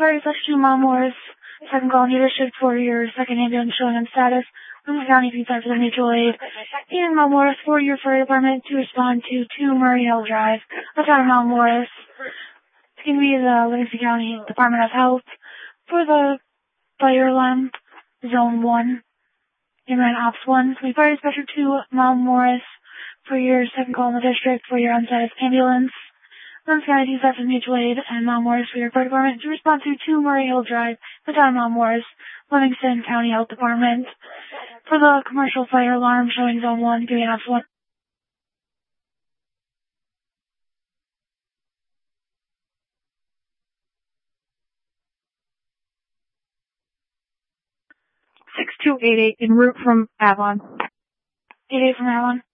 Fire Dispatch 2 Mount Morris, 2nd Call New District for your 2nd ambulance showing on status. Williams County P5 for the mutual aid. In Mount Morris for your fire department to respond to 2 Murray Hill Drive. That's out of Mount Morris. It's going to be the Livingston County Department of Health for the fire alarm, Zone 1. Inland Ops 1. We Fire Dispatcher 2 Mount Morris for your 2nd call in the district for your on-status ambulance. Williams County P5 for the mutual aid and Mount Morris for your fire department to respond to 2 Murray Hill Drive. That's out of Mount Morris, Livingston County Health Department. For the commercial fire alarm showing Zone 1, giving Ops 1. 6288 en route from Avalon. 88 from Avalon.